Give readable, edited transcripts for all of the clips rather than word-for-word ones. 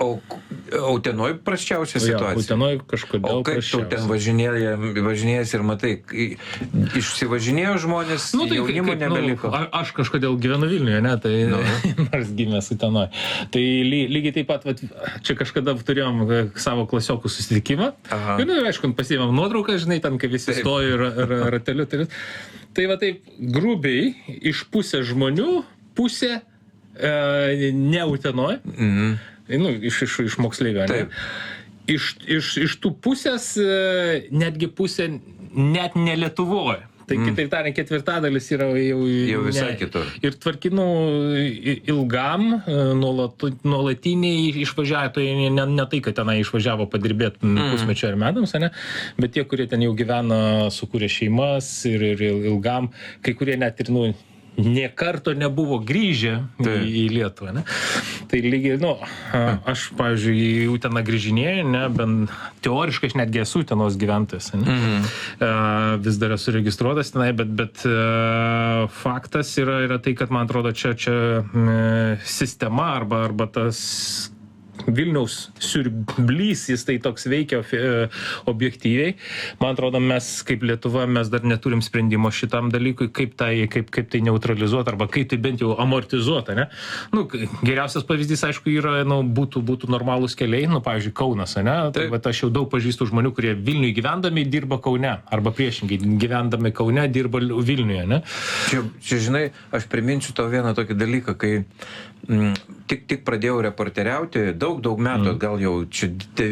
O Utenoj prasčiausia situacija? Utenoj kažkodėl prasčiausia. O kaip tu ten važinėjęs ir matai, išsivažinėjo žmonės, jaunimo nebeliko? Aš kažkodėl gyvenu Vilniuje, ne, tai nors gimęs Utenoj. Tai lygiai taip pat, čia kažkada turėjom savo klasiokų susitikimą. Ir, aišku, pasiėmėm nuotrauką, žinai, ten, kai visi stojo ir rateliu. Tai va taip, grubiai, iš pusės žmonių, pusė ne Utenoj. Iš moksleivio, ne? Iš tų pusės, netgi pusė net ne Lietuvoje. Tai kitaip tariant, ketvirtadalis yra jau visai kitur. Ir tvarkinu ilgam, nuolatiniai išvažiavę, ne tai, kad tenai išvažiavo padirbėti pusmečio ar metams, ne? Bet tie, kurie ten jau gyvena, sukūrė šeimas ir ilgam, kai kurie net ir, nė karto nebuvo grįžę į Lietuvą, ne? Tai lygiai, aš, pavyzdžiui, į Uteną grįžinėju, ne, bent teoriškai aš netgi esu Utenos gyventojas, ne? Vis dar esu registruotas tenai, bet faktas yra tai, kad man atrodo čia sistema arba tas Vilniaus siurblys, jis tai toks veikia objektyviai. Man atrodo, mes kaip Lietuva, mes dar neturim sprendimo šitam dalykui, kaip tai neutralizuoti, arba kaip tai bent jau amortizuoti, ne? Geriausias pavyzdys, aišku, yra, būtų normalūs keliai, pavyzdžiui, Kaunas, ne? Tai aš jau daug pažįstu žmonių, kurie Vilniuje gyvendami dirba Kaune, arba priešingai, gyvendami Kaune dirba Vilniuje, ne? Čia, žinai, aš priminsiu tau vieną tokį dalyką, kai tik pradėjau reporteriauti, daug metų, gal jau čia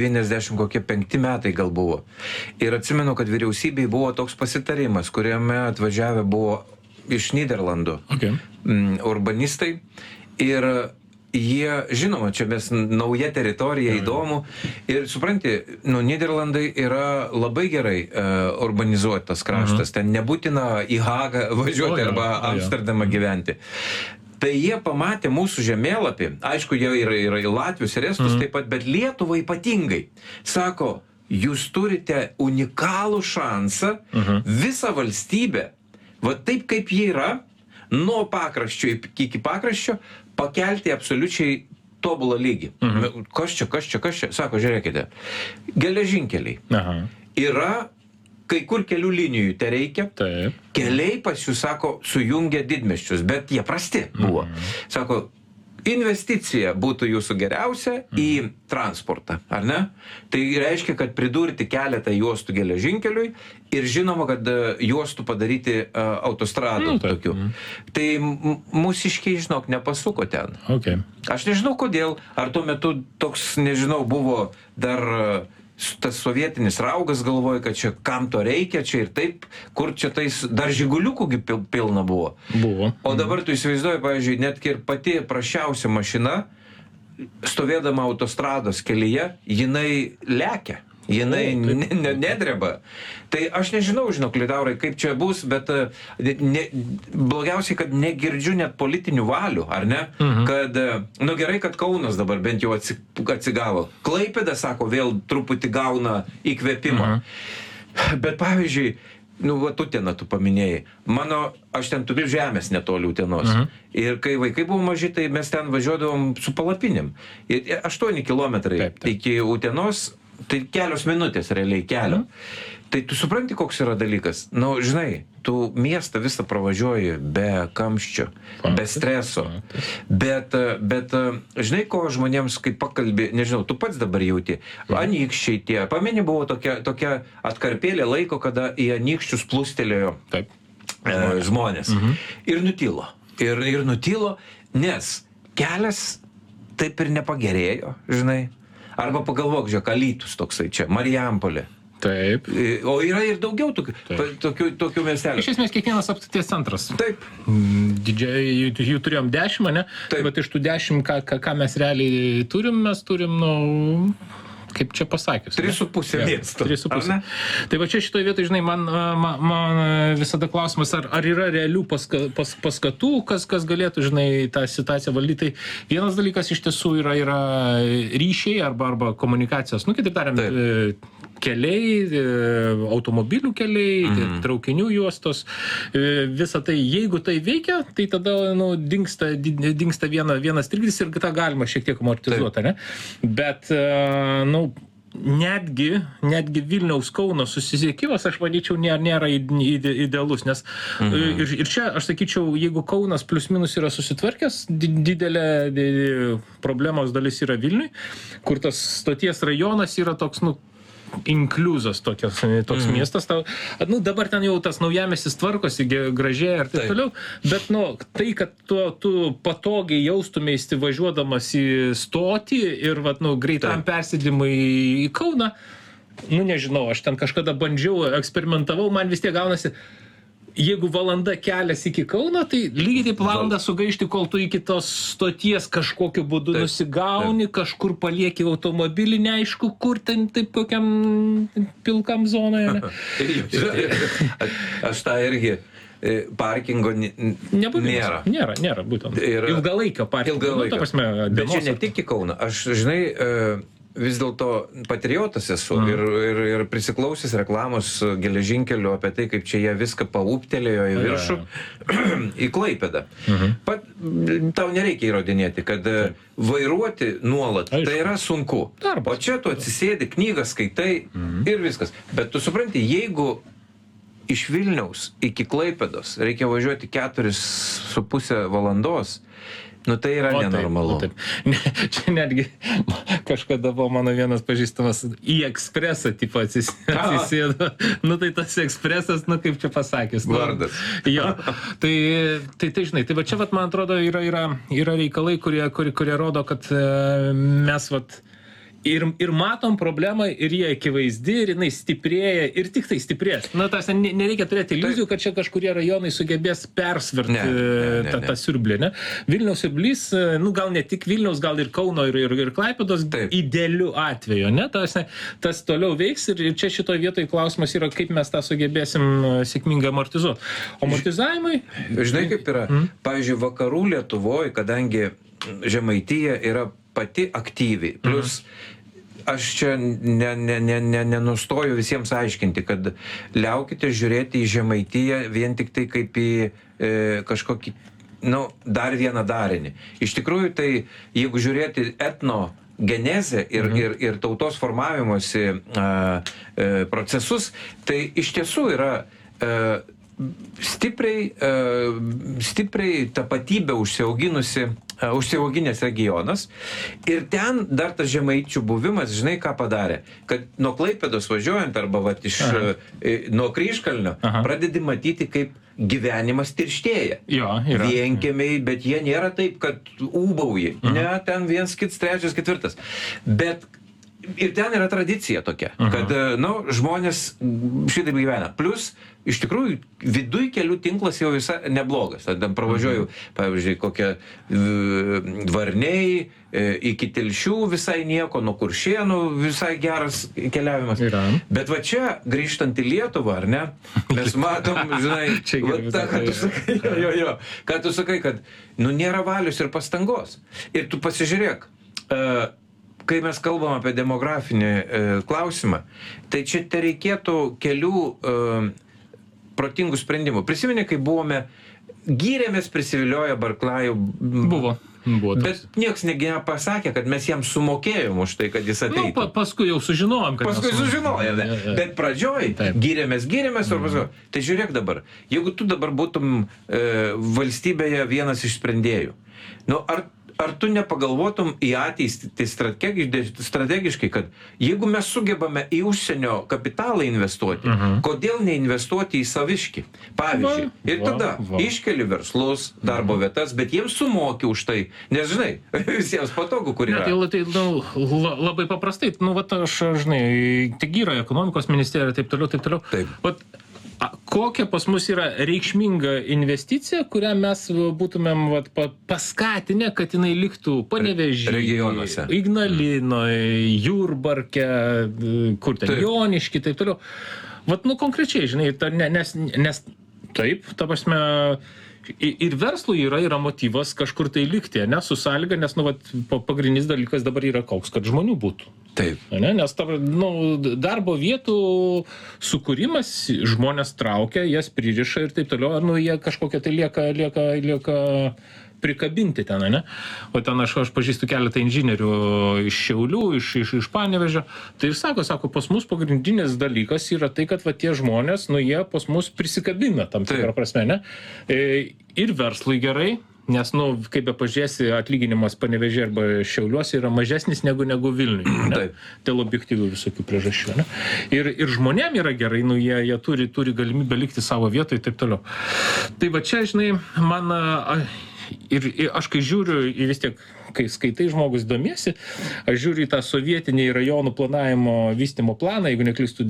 95 metai gal buvo. Ir atsimenu, kad vyriausybei buvo toks pasitarimas, kuriame atvažiavę buvo iš Nyderlandų urbanistai. Ir jie, žinoma, čia mes nauja teritorija, įdomu. Ir supranti, Nyderlandai yra labai gerai urbanizuotas kraštas. Ten nebūtina į Hagą važiuoti arba Amsterdamą gyventi. Tai jie pamatė mūsų žemėlapį, aišku, jie yra į Latvius ir Estus taip pat, bet Lietuvą ypatingai. Sako, jūs turite unikalų šansą visą valstybę, va taip kaip jie yra, nuo pakraščio iki pakraščio, pakelti absoliučiai tobulą lygį. Kas čia? Sako, žiūrėkite, geležinkeliai. Yra kai kur kelių linijų te reikia. Keliai pas jūs, sako, sujungia didmiesčius, bet jie prasti buvo. Sako, investicija būtų jūsų geriausia į transportą, ar ne? Tai reiškia, kad pridurti keletą juostų geležinkeliui ir žinoma, kad juostų padaryti autostradų tokių. Tai mūsiškiai, žinok, nepasuko ten. Aš nežinau kodėl, ar tuo metu toks, nežinau, buvo dar tas sovietinis raugas, galvoja, kad čia kam to reikia, čia ir taip, kur čia tais dar žiguliukų pilna buvo. O dabar tu įsivaizduoji, pavyzdžiui, netgi ir pati prašiausia mašina, stovėdama autostrados kelyje, jinai lekia. Jinai nedreba. Tai aš nežinau, Liutaurai, kaip čia bus, bet blogiausiai, kad negirdžiu net politinių valių, ar ne? Kad, gerai, kad Kaunas dabar bent jau atsigavo. Klaipėda, sako, vėl truputį gauna įkvėpimą. Bet pavyzdžiui, Uteną tu paminėjai. Aš ten turiu žemės netoli Utenos. Ir kai vaikai buvo maži, tai mes ten važiuodavom su palapinėm. 8 kilometrai iki Utenos, tai kelios minutės realiai kelio. Tai tu supranti, koks yra dalykas? Žinai, tu miestą visą pravažiuoji be kamščio, be streso. Bet, žinai, ko žmonėms, kai pakalbi, nežinau, tu pats dabar jauti, Anykščiai tie, pameni, buvo tokia atkarpėlė laiko, kada į Anykščius plūstelėjo žmonės. Ir nutilo. Ir nutilo, nes kelias taip ir nepagerėjo, žinai. Arba pagalvok, žiūrėk, Alytus toksai čia, Marijampolė. Taip. O yra ir daugiau tokių miestelių. Iš esmės kiekvienas apskrities centras. Taip. Didžiai, jų turėjom 10, ne? Bet iš tų 10, ką mes realiai turim, mes turim, kaip čia pasakius. 3,5 miesto. 3,5. Tai va čia šitoje vietoje, žinai, man visada klausimas, ar yra realių paskatų, kas galėtų, žinai, tą situaciją valdyti. Tai vienas dalykas iš tiesų yra ryšiai arba komunikacijos. Kitaip tariant, keliai, automobilių keliai, traukinių juostos, visa tai, jeigu tai veikia, tai tada dingsta vienas trikdis ir tą galima šiek tiek amortizuoti, ne? Bet, netgi Vilniaus Kauno susisiekimas, aš manyčiau, nėra idealus, nes ir čia, aš sakyčiau, jeigu Kaunas plius minus yra susitvarkęs, didelė problemos dalis yra Vilniui, kur tas stoties rajonas yra toks, inkliuzas toks miestas. Dabar ten jau tas naujamiestis tvarkosi, gražiai ir taip toliau, bet tai, kad tu patogiai jaustumėsi važiuodamas į stotį ir greitam persėdimui į Kauną, nežinau, aš ten kažkada bandžiau, eksperimentavau, man vis tiek gaunasi, jeigu valanda kelias iki Kauno, tai lygiai taip valandą sugaišti, kol tu iki tos stoties kažkokiu būdu nusigauni, kažkur palieki automobilį, neaišku, kur ten taip kokiam pilkam zonoje. Aš tą irgi parkingo nėra. Nėra, būtent. Ilgalaikio parkingo. Bet čia ne tik į Kauną. Aš, žinai, vis dėlto patriotas esu ir prisiklausęs reklamos geležinkelių apie tai, kaip čia jie viską pauptelėjo į viršų, į Klaipėdą. Tau nereikia įrodinėti, kad vairuoti nuolat tai yra sunku. O čia tu atsisėdi, knygą skaitai ir viskas. Bet tu supranti, jeigu iš Vilniaus iki Klaipėdos reikia važiuoti 4,5 valandos, tai yra nenormalu. Čia netgi kažkada buvo mano vienas pažįstamas į ekspresą tipo atsisėdo. Tai tas ekspresas, kaip čia pasakęs. Vardas. Jo. Tai žinai, tai va čia man atrodo yra reikalai, kurie rodo, kad mes ir matom problemą, ir jie akivaizdi, ir jinai stiprėja, ir tik tai stiprės. Nereikia turėti iliuzijų, kad čia kažkurie rajonai sugebės persverti tą siurblį, ne? Vilniaus siurblys, gal ne tik Vilniaus, gal ir Kauno, ir Klaipėdos idealiu atveju, ne? Tas toliau veiks, ir čia šitoje vietoje klausimas yra, kaip mes tą sugebėsim sėkmingai amortizuoti. Amortizavimai? Žinai, kaip yra? Pavyzdžiui, vakarų Lietuvoje, kadangi Žemaitija yra pati aktyviai, plus aš čia nenustoju visiems aiškinti, kad liaukite žiūrėti į Žemaitiją vien tik tai kaip į kažkokį, dar vieną darinį. Iš tikrųjų, tai jeigu žiūrėti etnogenezę ir tautos formavimosi procesus, tai iš tiesų yra stipriai tapatybę užsiauginęs regionas ir ten dar tas žemaičių buvimas, žinai, ką padarė, kad nuo Klaipėdos važiuojant arba nuo Kryžkalnio pradedi matyti, kaip gyvenimas tirštėja. Vienkiemiai, bet jie nėra taip, kad ūbauji. Ne, ten 1, 2, 3, 4. Bet ir ten yra tradicija tokia, kad, žmonės šitaip gyvena. Plus, iš tikrųjų, viduj kelių tinklas jau visai neblogas. Ten pravažiuoju, pavyzdžiui, kokie Dvarniai, iki Telšių visai nieko, nuo Kuršėnų visai geras keliavimas. Bet va čia, grįžtant į Lietuvą, ar ne, mes matom, žinai, ką tu sakai, kad, nėra valios ir pastangos. Ir tu pasižiūrėk, kai mes kalbam apie demografinį klausimą, tai čia tereikėtų kelių protingų sprendimų. Prisimeni, kai gyrėmės prisivilioję Barklajų. Buvo. Bet nieks nepasakė, kad mes jam sumokėjom už tai, kad jis ateitų. Paskui jau sužinojom, kad Paskui sužinojome. Bet pradžioj gyrėmės, tai žiūrėk dabar, jeigu tu dabar būtum valstybėje vienas iš sprendėjų, ar tu nepagalvotum į ateitį strategiškai, kad jeigu mes sugebame į užsienio kapitalą investuoti, kodėl neinvestuoti į saviškį? Pavyzdžiui, ir tada iškeli verslus, darbo vietas, bet jiems sumoki už tai, nes, žinai, visiems patogu, kur yra. Tai labai paprastai, aš, žinai, tik yra ekonomikos ministerija ir taip toliau. Kokia pas mus yra reikšminga investicija, kurią mes būtumėm paskatinę, kad jinai liktų Panevėžyje, Ignalinoje, Jurbarke, kur ten, Jonišky, taip toliau. Konkrečiai, žinai, nes taip, ta prasme, ir verslui yra motyvas kažkur tai likti, ne, su sąlyga, nes, pagrindinis dalykas dabar yra koks, kad žmonių būtų. Taip. Nes darbo vietų sukūrimas žmonės traukia, jas pririša ir taip toliau, jie kažkokie tai lieka prikabinti ten, ne? O ten aš pažįstu keletą inžinierių iš Šiaulių, iš Panevėžio. Tai ir sako, pas mus pagrindinis dalykas yra tai, kad tie žmonės, jie pas mus prisikabina tam tikrą prasme, ne? Ir verslui gerai, nes, kaip be pažiūrėsi, atlyginimas Panevėžyje arba Šiauliuose yra mažesnis negu Vilniuje, ne? Dėl objektyvių visokių priežasčių, ne? Ir žmonėm yra gerai, jie turi galimybę likti savo vietoje ir taip toliau. Tai va čia, žinai, man... Ir aš kai žiūriu, vis tiek, kai skaitai žmogus domiesi, aš žiūriu į tą sovietinį rajonų planavimo vystymo planą, jeigu neklystu,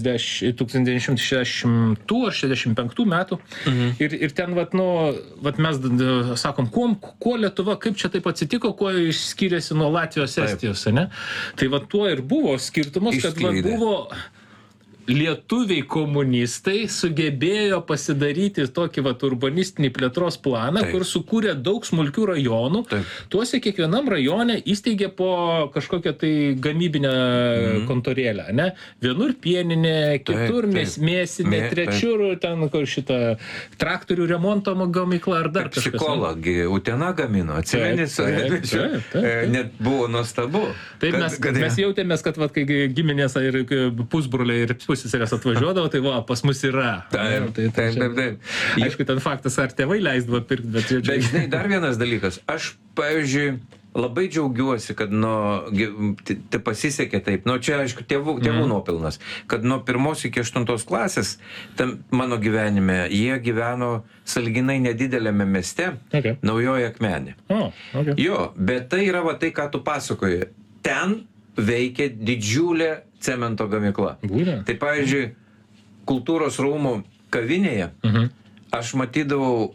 1960 ar 65 metų. Ir ten, mes sakom, kuo Lietuva, kaip čia taip atsitiko, kuo skiriasi nuo Latvijos, Estijos, ne? Tai tuo ir buvo skirtumas, kad buvo... Lietuviai komunistai sugebėjo pasidaryti tokį urbanistinį plėtros planą, kur sukūrė daug smulkių rajonų. Tuose kiekvienam rajone įsteigė po kažkokią tai gamybinę kontorėlę, ne? Vienur pieninė, kitur mėsinė, trečiur ten šitą traktorių remonto gamykla ar dar kažkas. Psichologį Utena gamino, atsimenys, net buvo nuostabu. Taip, mes jautėmės, kad kai giminės ir pusbroliai ir pusseserės atvažiuodavo, tai pas mus yra. Taip. Aišku, ten faktas, ar tėvai leisdavo pirkti, bet... Bet žinai, dar vienas dalykas. Aš, pavyzdžiui, labai džiaugiuosi, kad tai pasisekė taip. Čia, aišku, tėvų nuopilnas. Kad nuo 1 iki 8 klasės mano gyvenime jie gyveno sąlyginai nedidelėme mieste, Naujoji Akmenė. Jo, bet tai yra tai, ką tu pasakoji. Ten veikia didžiulė cemento gamykla. Tai, pavyzdžiui, kultūros rūmų kavinėje aš matydavau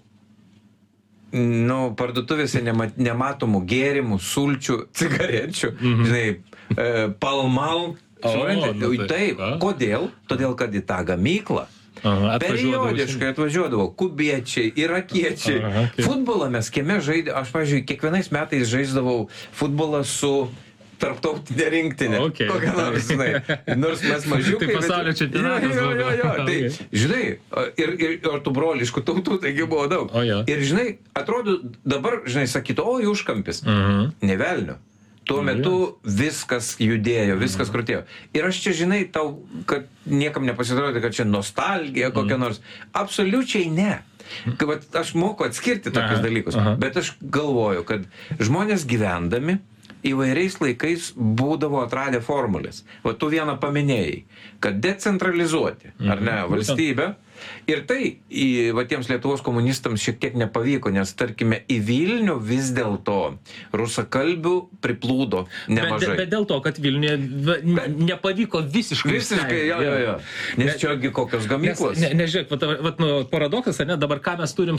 parduotuvėse nematomų gėrimų, sulčių, cigarečių, žinai, palmal. Taip, kodėl? Todėl, kad į tą gamyklą periodiškai atvažiuodavo kubiečiai, irakiečiai. Futbolą mes kieme žaidė, aš, pavyzdžiui, kiekvienais metais žaisdavau futbolą su tarptautinė rinktinė. Kokia nors, žinai. Nors mes mažiukai. Tai pasaulio čempionatas. Jo. Tai, žinai, ir tų broliškų tautų, taigi buvo daug. Ir, žinai, atrodo, dabar, žinai, sakytų, užkampis. Ne velnio. Tuo metu viskas judėjo, viskas krutėjo. Ir aš čia, žinai, tau, kad niekam nepasirodė, kad čia nostalgija kokia nors. Absoliučiai ne. Aš moku atskirti tokius dalykus. Bet aš galvoju, kad žmonės gyvendami įvairiais laikais būdavo atradę formulės. Tu vieną paminėjai, kad decentralizuoti, ar ne, valstybę. Ir tai tiems Lietuvos komunistams šiek tiek nepavyko, nes, tarkime, į Vilnių vis dėlto rusakalbių priplūdo nemažai. Bet dėl to, kad Vilniuje nepavyko visiškai. Jo. Nes čiagi kokios gamyklos. Nežiūrėk, paradoksas, ne, dabar ką mes turim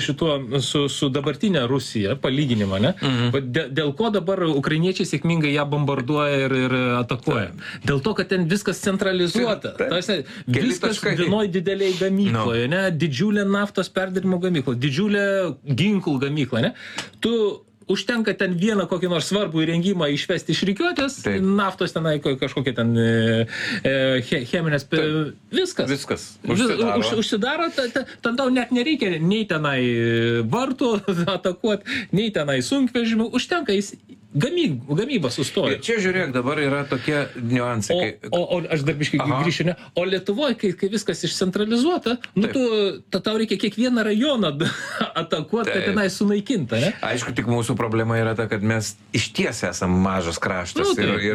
su dabartinė Rusija, palyginimą, ne? Dėl ko dabar ukrainiečiai sėkmingai ją bombarduoja ir atakuoja? Dėl to, kad ten viskas centralizuota. Viskas vienoj dideliai gamykloje, ne? Didžiulė naftos perdirbimo gamykla, didžiulė ginklų gamykla, ne? Tu užtenka ten vieną kokį nors svarbų įrengimą išvesti iš rikiuotės, naftos tenai kažkokie ten cheminės, viskas. Užsidaro, ten tau net nereikia nei tenai vartų atakuoti, nei tenai sunkvežimių, užtenka gamyba sustoja. Ir čia žiūrėk, dabar yra tokie niuansai. O aš dar biškai grįšiu, ne? O Lietuvoje, kai viskas išcentralizuota, tau reikia kiekvieną rajoną atakuoti, kad tenai sunaikinta, ne? Aišku, tik mūsų problema yra ta, kad mes išties esam mažas kraštas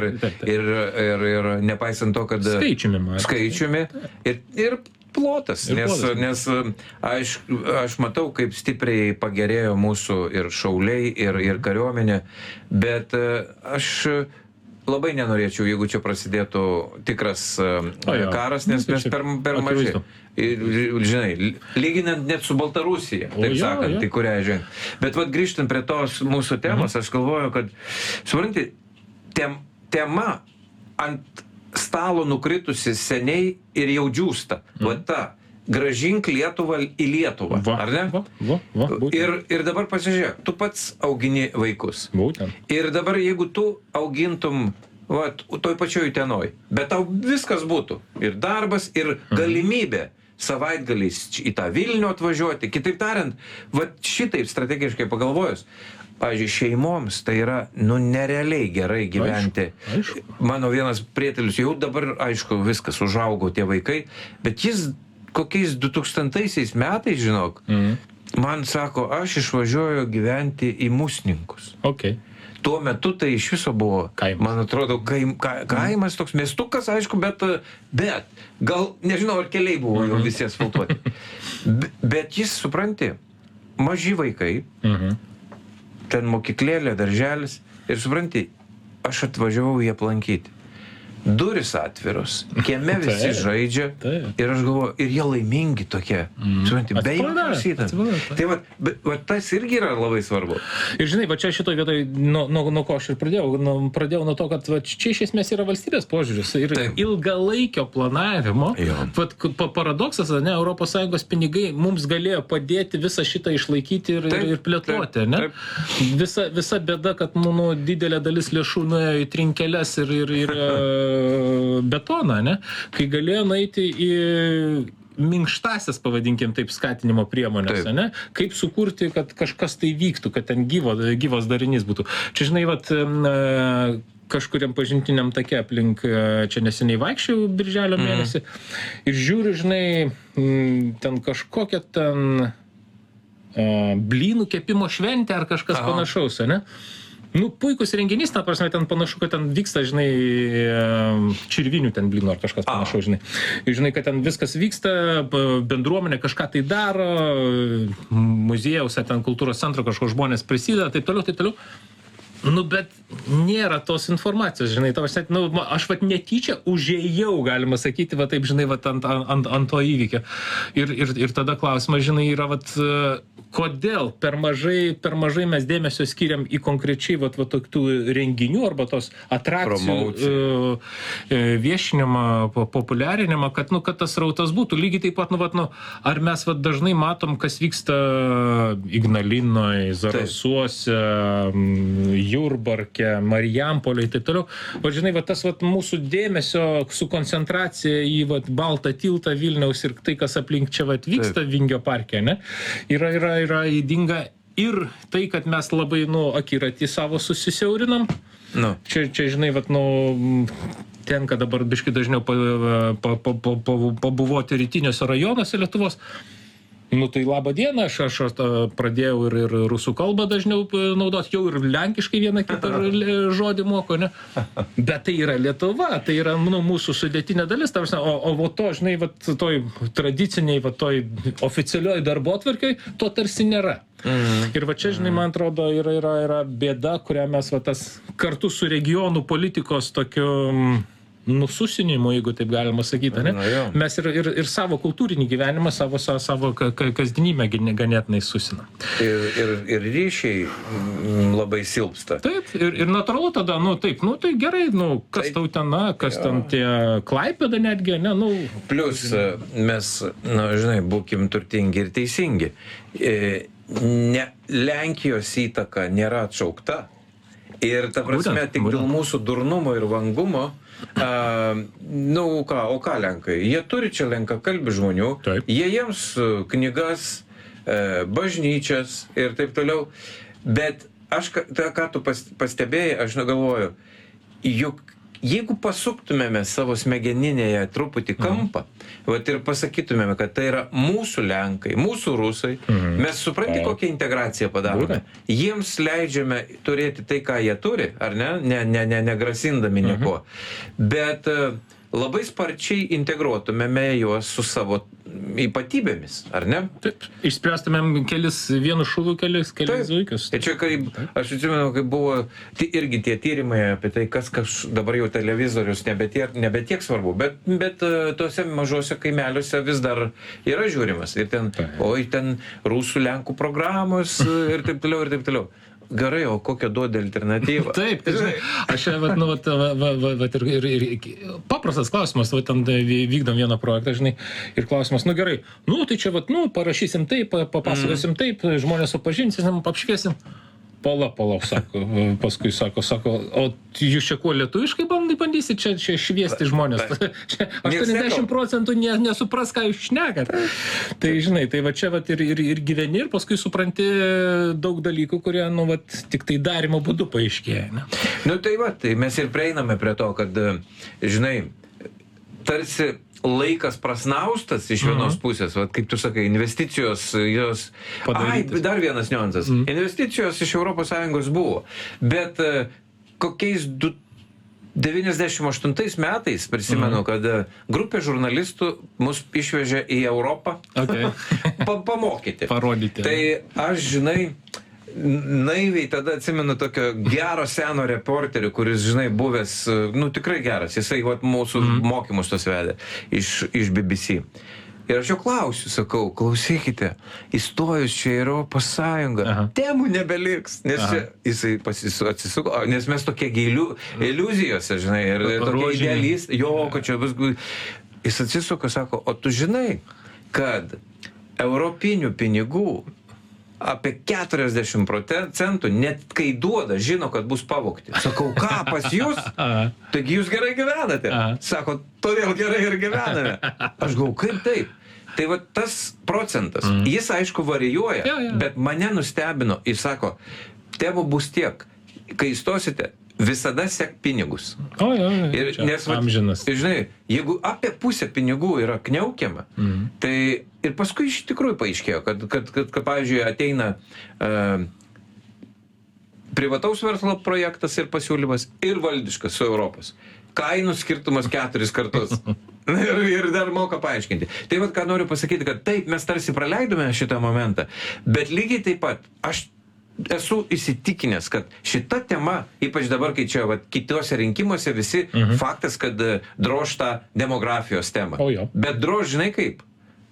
ir nepaisant to, kad skaičiumi ir plotas, nes aš matau, kaip stipriai pagerėjo mūsų ir šauliai, ir kariuomenė, bet aš labai nenorėčiau, jeigu čia prasidėtų tikras karas, nes mes per mažai. Žinai, lyginant net su Baltarusija, taip sakant, tai kurią žinai. Bet grįžtant prie tos mūsų temos, aš galvoju, kad, supranti, tema ant stalo nukritusi seniai ir jau džiūsta. Grąžink Lietuvą į Lietuvą, ar ne? Ir dabar pasižiūrėk, tu pats augini vaikus. Ir dabar, jeigu tu augintum vat, toj pačioj Utenoj. Bet tau viskas būtų. Ir darbas, ir galimybė savaitgaliais į tą Vilnių atvažiuoti. Kitaip tariant, vat šitaip strategiškai pagalvojus, pavyzdžiui, šeimoms tai yra, nerealiai gerai gyventi. Aišku. Mano vienas prietelius, jau dabar, aišku, viskas užaugo tie vaikai, bet jis kokiais 2000 metais, žinok, man sako, aš išvažiuoju gyventi į Musninkus. Okay. Tuo metu tai iš viso buvo, Kaimas. man atrodo, kaimas toks miestukas, aišku, bet gal, nežinau, ar keliai buvo jau visi asfaltuoti. Bet jis, supranti, maži vaikai, ten mokyklėlė, darželis, ir supranti, aš atvažiavau jį aplankyti. Duris atviros, kieme visi žaidžia, ir aš galvoju, ir jie laimingi tokie, supranti, be jokios įtampos. Tai va tas irgi yra labai svarbu. Ir žinai, va čia šitoj vietoj, nuo ko aš ir pradėjau nuo to, kad va, čia iš esmės yra valstybės požiūris ir ilgalaikio planavimo. Paradoksas, ne, ES pinigai mums galėjo padėti visą šitą išlaikyti ir plėtoti, ne? Visa bėda, kad didelė dalis lėšų nuėjo į trinkeles ir betoną, ne? Kai galėjo nueiti į minkštasias, pavadinkim taip, skatinimo priemonės, ne? Kaip sukurti, kad kažkas tai vyktų, kad ten gyvas darinys būtų. Čia, žinai, kažkuriam pažintiniam take aplink, čia neseniai vaikščiau birželio mėnesį, ir žiūriu, žinai, ten kažkokia blynų kepimo šventė ar kažkas panašaus, ne? Puikus renginys, ta prasme, ten panašu, kad ten vyksta, žinai, čirvinių ten blynų ar kažkas panašaus, žinai. Ir žinai, kad ten viskas vyksta, bendruomenė kažką tai daro, muziejaus, ten kultūros centro kažko žmonės prisideda, taip toliau. Bet nėra tos informacijos, žinai, aš netyčia užėjau, galima sakyti, taip, žinai, ant to įvykio. Ir tada klausimas, žinai, yra, kodėl per mažai mes dėmesio skiriam į konkrečiai tokių renginių arba tos atrakcijų viešinimą, populiarinimą, kad tas rautas būtų. Lygiai taip pat, ar mes dažnai matom, kas vyksta Ignalinoje, Zarasuose, Jurbarke, Marijampolė ir taip toliau. Žinai, tas mūsų dėmesio sukoncentracija į baltą tiltą Vilniaus ir tai, kas aplink čia vyksta Vingio parke, ne? Yra įdinga ir tai, kad mes labai, akiratį savo susisiaurinam. Čia, žinai, tenka dabar biškai dažniau pabuvoti rytiniuose rajonuose Lietuvos. Tai labą dieną, aš pradėjau ir rusų kalbą dažniau naudoti, jau ir lenkiškai vieną kitą žodį moko, ne? Bet tai yra Lietuva, tai yra mūsų sudėtinė dalis, o to, žinai, toj tradiciniai, toj oficialioj darbotvarkiai, to tarsi nėra. Ir čia, žinai, man atrodo, yra bėda, kurią mes kartu su regionų politikos tokiu nususinimu, jeigu taip galima sakyti, ne? Mes ir savo kultūrinį gyvenimą, savo kasdienybę ganėtinai susinam. Ir ryšiai labai silpsta. Taip, ir natūralu tada, tai gerai, kas tau ten, kas ten tie Klaipėda netgi, ne, Plius mes, žinai, būkim turtingi ir teisingi. Lenkijos įtaka nėra atšaukta. Ir ta prasme, tik dėl mūsų durnumo ir vangumo, o ką Lenkai? Jie turi čia lenkakalbių žmonių, jie jiems knygas, bažnyčias ir taip toliau. Bet ką tu pastebėjai, aš galvoju, juk jeigu pasuktumėme savo smegeninėje truputį kampą, ir pasakytumėme, kad tai yra mūsų Lenkai, mūsų Rusai, mes supranti, kokią integraciją padarome. Jiems leidžiame turėti tai, ką jie turi, ar ne? Negrasindami nieko. Bet labai sparčiai integruotumėme juos su savo ypatybėmis, ar ne? Taip, išspręstumėm vienu šūviu kelis zuikius. Tai čia, aš atsimenu, kai buvo irgi tie tyrimai apie tai, kas dabar jau televizorius nebetiek svarbu, bet tuose mažose kaimeliuose vis dar yra žiūrimas. Ir ten rusų, lenkų programos ir taip toliau. Gerai, o kokią duodi alternatyvą? Taip, žinai, aš ir paprastas klausimas, ten vykdom vieną projektą, žinai, ir klausimas, gerai, tai čia, parašysim taip, papasakosim taip, žmonės supažinsim, apšviesim. Palauk, sako, paskui sako, o jūs čia kuo lietuviškai bandysit čia šviesti žmonės? Čia 80% nesupras, ką jūs šnekat. Tai žinai, tai va čia ir gyveni, ir paskui supranti daug dalykų, kurie, tik tai darimo būdu paaiškėja. Ne? Tai tai mes ir prieiname prie to, kad, žinai, tarsi laikas prasnaustas iš vienos pusės, kaip tu sakai, investicijos jos... Dar vienas niuansas. Investicijos iš ES buvo, bet kokiais 98 metais, prisimenu, kad grupė žurnalistų mus išvežė į Europą pamokyti. Parodyti. Tai aš, žinai, naiviai tada atsimenu tokio gero seno reporterio, kuris, žinai, buvęs, tikrai geras, jisai mūsų mokymus tos vedė iš BBC. Ir aš jo klausiu, sakau, klausykite, įstojus čia į Europos Sąjungą, temų nebeliks, nes čia jisai atsisuko, nes mes tokie iliuzijose, žinai, ir tokie idealistai, kad čia bus... Jis atsisuko, sako, o tu žinai, kad europinių pinigų apie 40%, net kai duoda, žino, kad bus pavogti. Sakau, ką pas jūs? Taigi jūs gerai gyvenate. Sako, todėl gerai ir gyvename. Aš galvoju, kaip taip? Tai tas procentas, jis aišku varijuoja, bet mane nustebino, jis sako, temų bus tiek, kai įstosite, visada sek pinigus. Nes amžinas. Žinai, jeigu apie pusę pinigų yra kniaukiama, tai ir paskui iš tikrųjų paaiškėjo, kad pavyzdžiui, ateina privataus verslo projektas ir pasiūlymas ir valdiškas su Europos. Kainų skirtumas 4 kartus. Ir dar moka paaiškinti. Tai ką noriu pasakyti, kad taip, mes tarsi praleidome šitą momentą, bet lygiai taip pat, aš esu įsitikinęs, kad šita tema, ypač dabar, kai čia kitose rinkimuose visi faktas, kad drož tą demografijos temą. Bet drož, žinai kaip?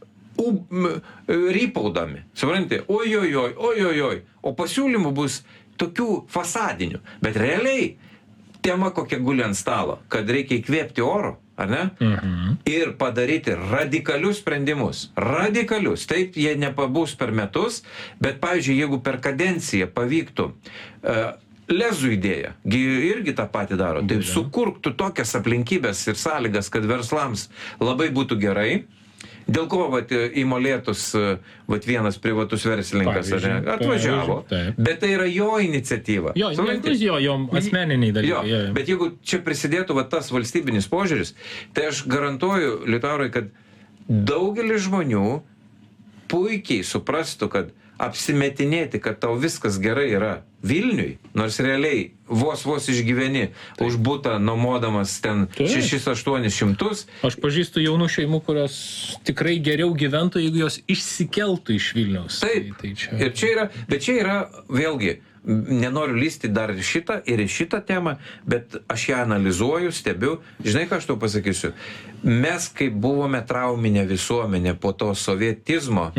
Rypaudami. Supranti? Ojojoj. O pasiūlymų bus tokių fasadinių. Bet realiai tema kokia guli ant stalo, kad reikia įkvėpti oro, ar ne? Ir padaryti radikalius sprendimus. Radikalius. Taip, jie nepabus per metus, bet, pavyzdžiui, jeigu per kadenciją pavyktų lezų idėja, irgi tą patį daro, tai sukurktų tokias aplinkybės ir sąlygas, kad verslams labai būtų gerai. Dėl ko į Molėtus vienas privatus verslininkas atvažiavo, bet tai yra jo iniciatyva. Jo asmeniniai dalykai. Bet jeigu čia prisidėtų tas valstybinis požiūris, tai aš garantuoju, Liutaurai, kad daugelis žmonių puikiai suprastų, kad apsimetinėti, kad tau viskas gerai yra Vilniui, nors realiai vos išgyveni už butą nuomodamas ten 600-800. Aš pažįstu jaunų šeimų, kurios tikrai geriau gyventų, jeigu jos išsikeltų iš Vilniaus. Taip, ir čia yra vėlgi, nenoriu lysti dar ir šitą temą, bet aš ją analizuoju, stebiu. Žinai, ką aš tau pasakysiu? Mes, kai buvome trauminė visuomenė po to sovietizmo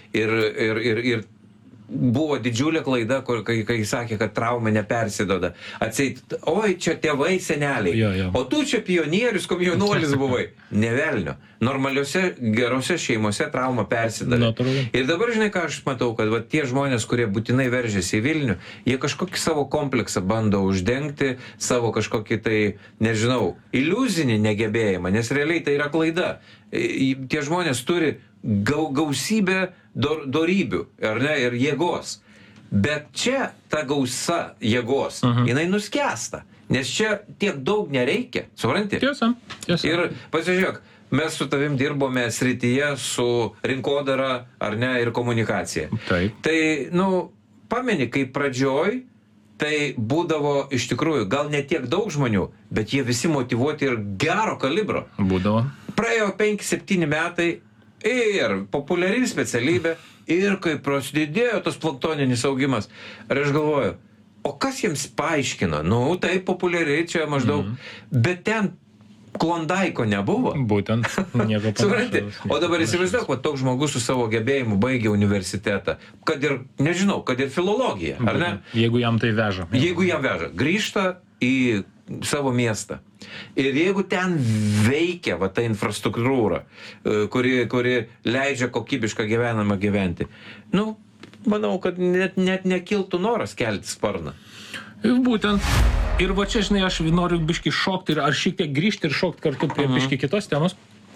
ir buvo didžiulė klaida, kai sakė, kad trauma nepersidoda. Atseit, oi, čia tėvai, seneliai. O tu čia pionierius, komjaunuolis buvai. Nevelnio. Normaliuose, gerose šeimose trauma persidavė. Ir dabar, žinai, ką aš matau, kad tie žmonės, kurie būtinai veržiasi į Vilnių, jie kažkokį savo kompleksą bando uždengti, savo kažkokį tai, nežinau, iliuzinį negebėjimą, nes realiai tai yra klaida. Tie žmonės turi gausybę dorybių, ar ne, ir jėgos. Bet čia ta gausa jėgos, jinai nuskęsta, nes čia tiek daug nereikia, supranti? Tiesa. Ir pasižiūrėk, mes su tavim dirbome srityje su rinkodara, ar ne, ir komunikacija. Taip. Tai, pameni, kai pradžioj, tai būdavo iš tikrųjų gal ne tiek daug žmonių, bet jie visi motyvuoti ir gero kalibro. Būdavo. Praėjo 5-7 metai ir populiari specialybė, ir kai prasidėjo tas planktoninis augimas. Ir aš galvoju, o kas jiems paaiškino? Tai populiariai čia maždaug, bet ten klondaiko nebuvo. Būtent, nieko panašaus. O dabar įsivaizduok, toks žmogus su savo gebėjimu baigė universitetą, kad ir, nežinau, kad ir filologiją, ar ne? Jeigu jam tai veža. Jeigu jam veža, grįžta į savo miestą. Ir jeigu ten veikia ta infrastruktūra, kuri leidžia kokybišką gyvenimą gyventi, manau, kad net nekiltų noras kelti sparną. Būtent. Ir va čia, žinai, aš noriu biškį šokti, ar šiek tiek grįžti ir šokti kartu prie biškį kitos temos.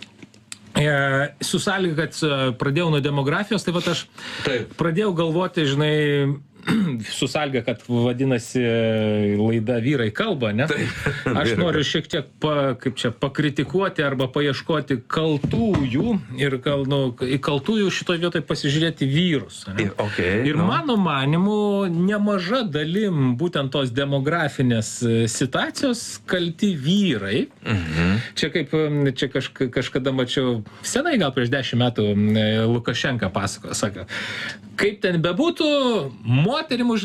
Su sąlyga, kad pradėjau nuo demografijos, tai va aš pradėjau galvoti, žinai, su sąlyga, kad vadinasi laida Vyrai kalba, ne? Aš noriu šiek tiek pakritikuoti arba paieškoti kaltųjų ir kaltųjų šitoje vietoje pasižiūrėti vyrus. Ir mano manimu, nemaža dalim būtent tos demografinės situacijos kalti vyrai. Čia kažkada mačiau, senai gal prieš 10 metų Lukašenka pasakojo, sako, kaip ten bebūtų, moterim už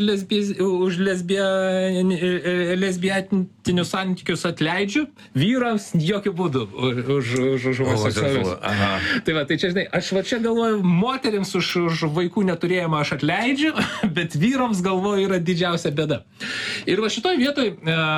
lesbiatinius santykius atleidžiu, vyrams jokių būdų už homoseksualius. Tai va, tai čia, žinai, aš va čia galvoju, moterims už vaikų neturėjimą aš atleidžiu, bet vyrams galvoju yra didžiausia bėda. Ir va šitoj vietoj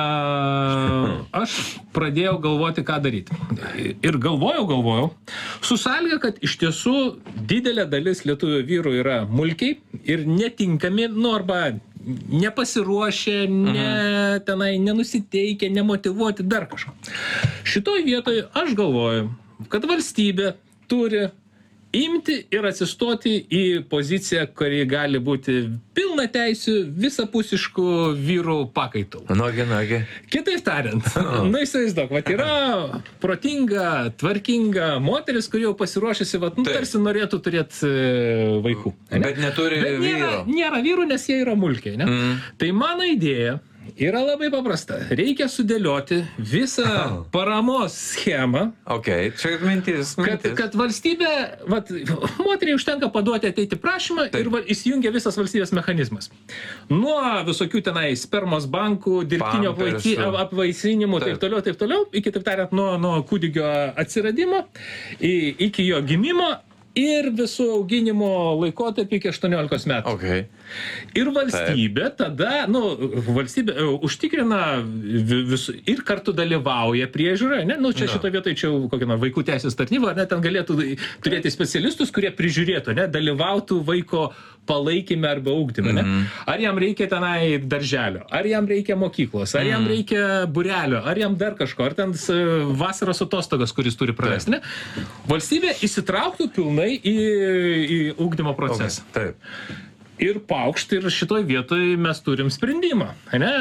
aš pradėjau galvoti, ką daryti. Ir galvojau, su sąlyga, kad iš tiesų didelė dalis lietuvių vyrų yra mulkiai ir netinkami, arba nepasiruošę, tenai nenusiteikę, nemotyvuoti, dar kažko. Šitoj vietoj aš galvoju, kad valstybė turi imti ir atsistoti į poziciją, kuri gali būti pilna teisių, visapusiškų vyrų pakaitalų. Nagi. Kitaip tariant, įsivaizduok, yra protinga, tvarkinga moteris, kuri jau pasiruošėsi, tarsi norėtų turėti vaikų. Bet neturi vyro. Nėra vyrų, nes jie yra mulkiai. Tai mano idėja yra labai paprasta. Reikia sudėlioti visą paramos schemą. Čia mintis. Kad valstybė, moteriai užtenka paduoti ateiti prašymą ir įsijungia visas valstybės mechanizmas. Nuo visokių tenai spermos bankų, dirbtinio apvaisinimų, taip toliau, iki, taip tariant, nuo kūdikio atsiradimo, iki jo gimimo ir visų auginimo laikotarpį iki 18 metų. Ir valstybė tada, valstybė užtikrina ir kartu dalyvauja priežiūroje, čia šito vietoje čia kokia vaikų teisės tarnyba, ten galėtų turėti specialistus, kurie prižiūrėtų, dalyvautų vaiko palaikime arba ugdyme. Ar jam reikia tenai darželio, ar jam reikia mokyklos, ar jam reikia būrelio, ar jam dar kažko, ar ten vasaros atostogas, kuris turi pravesti. Valstybė įsitrauktų pilnai į ugdymo procesą. Ir paukšt, ir šitoj vietoj mes turim sprendimą.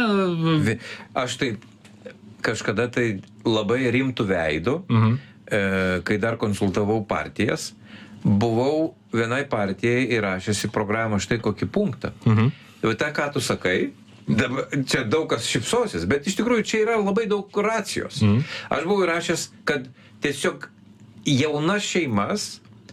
Aš tai kažkada tai labai rimtų veidų, kai dar konsultavau partijas, buvau vienai partijai įrašęs į programą štai kokį punktą. Tai ką tu sakai, čia daug kas šipsosis, bet iš tikrųjų čia yra labai daug racijos. Aš buvau įrašęs, kad tiesiog jaunas šeimas,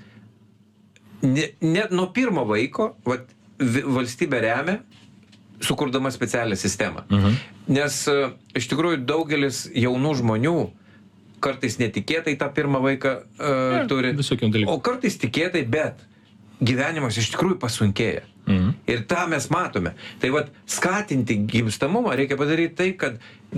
net nuo pirmo vaiko, valstybė remia, sukurdama specialią sistemą. Nes iš tikrųjų daugelis jaunų žmonių kartais netikėtai tą pirmą vaiką turi, o kartais tikėtai, bet gyvenimas iš tikrųjų pasunkėja. Ir tą mes matome. Tai skatinti gimstamumą reikia padaryti tai, kad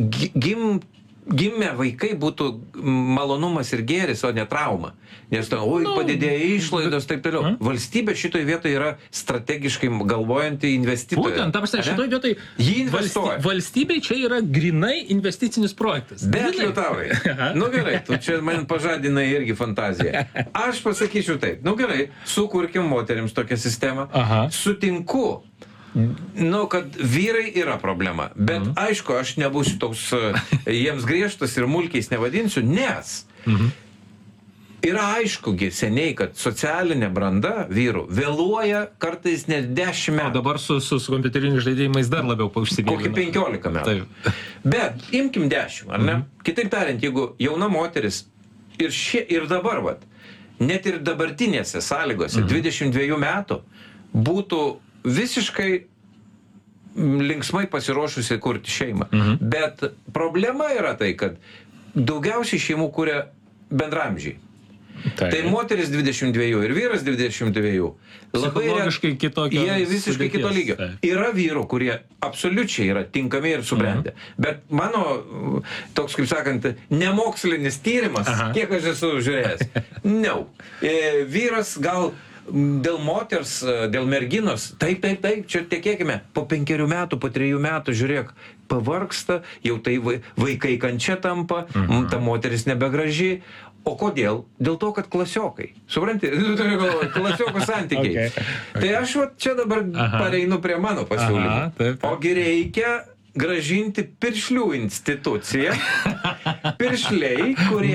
gimę vaikai būtų malonumas ir gėris, o ne trauma. Nes padidėjo išlaidos, taip toliau. Valstybė šitoj vietoje yra strategiškai galvojanti investitorė. Būtent, šitoj vietoj jį investuoja. Valstybei čia yra grinai investicinis projektas. Bet liutavai. Gerai, tu čia man pažadinai irgi fantaziją. Aš pasakyčiau taip. Gerai, sukurkim moterims tokią sistemą. Sutinku, kad vyrai yra problema. Bet aišku, aš nebūsiu toks jiems griežtas ir mulkiais nevadinsiu, nes yra aiškugi seniai, kad socialinė branda vyrų vėluoja kartais net 10 metų. O dabar su kompiuteriniais žaidimais dar labiau paužsivėlina. Kokį 15 metų. Bet imkim 10, ar ne? Kitaip tariant, jeigu jauna moteris ir dabar, net ir dabartinėse sąlygose 22 metų būtų visiškai linksmai pasiruošusi kurti šeimą. Bet problema yra tai, kad daugiausiai šeimų kuria bendramžiai. Tai moteris 22 ir vyras 22. Psichologiškai kitokio. Jie visiškai kito lygio. Yra vyrų, kurie absoliučiai yra tinkami ir subrendę. Bet mano, toks, kaip sakant, nemokslinis tyrimas, kiek aš esu žiūrėjęs. Vyras gal dėl moters, dėl merginos, taip, čia tikėkime, po 5 metų, po 3 metų, žiūrėk, pavargsta, jau tai vaikai kančia tampa, ta moteris nebegraži. O kodėl? Dėl to, kad klasiokai. Supranti? Klasiokų santykiai. Tai aš čia dabar pareinu prie mano pasiūlymų. Ogi reikia grąžinti piršlių instituciją. Piršliai, kurie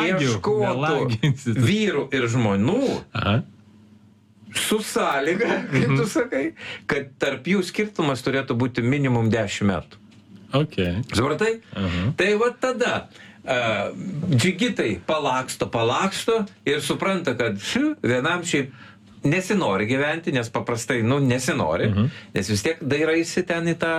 ieškotų vyrų ir žmonių su sąlyga, kaip tu sakai, kad tarp jų skirtumas turėtų būti minimum 10 metų. Supratai? Tai va tada džigitai palaksto ir supranta, kad vienam šiaip nesinori gyventi, nes paprastai, nesinori, nes vis tiek dairaisi ten į tą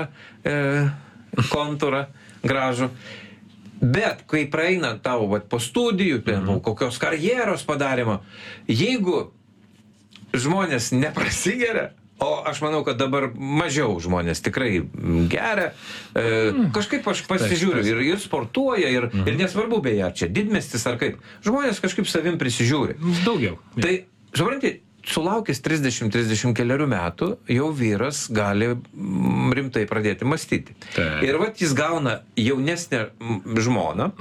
kontūrą gražų. Bet kai praeina tau po studijų, kokios karjeros padarimo, jeigu žmonės neprasigeria, o aš manau, kad dabar mažiau žmonės tikrai geria. Kažkaip aš pasižiūriu ir sportuoja, ir nesvarbu beje, čia didmiestis ar kaip. Žmonės kažkaip savim prisižiūri. Daugiau. Tai, supranti, sulaukęs 30-30 keliarių metų, jau vyras gali rimtai pradėti mąstyti. Ir vat jis gauna jaunesnę žmoną.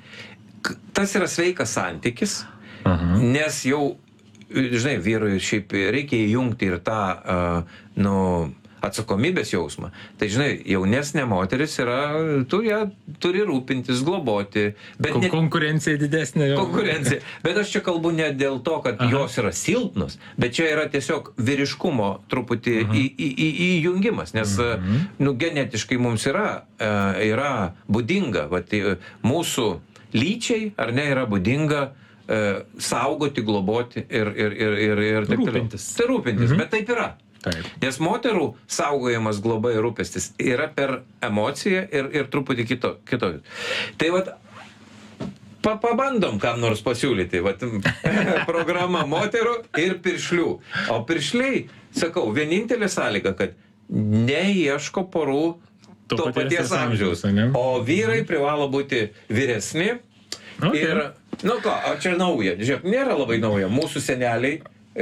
Tas yra sveikas santykis, nes jau žinai, vyrui šiaip reikia įjungti ir tą atsakomybės jausmą. Tai, žinai, jaunesnė moteris yra, tu ją turi rūpintis, globoti. Konkurencija didesnė. Konkurencija. Bet aš čia kalbu ne dėl to, kad jos yra silpnos, bet čia yra tiesiog vyriškumo truputį įjungimas, nes genetiškai mums yra būdinga, mūsų lyčiai, ar ne, yra būdinga saugoti, globoti ir taip toliau. Tai rūpintis, bet taip yra. Nes moterų saugojimas, globa ir rūpestis yra per emociją ir truputį kitokius. Tai vat, pabandom kam nors pasiūlyti, vat, programa moterų ir piršlių. O piršliai, sakau, vienintelė sąlyga, kad neieško porų to paties amžiaus. O vyrai privalo būti vyresni ir o čia nauja. Žiūrėk, nėra labai nauja. Mūsų seneliai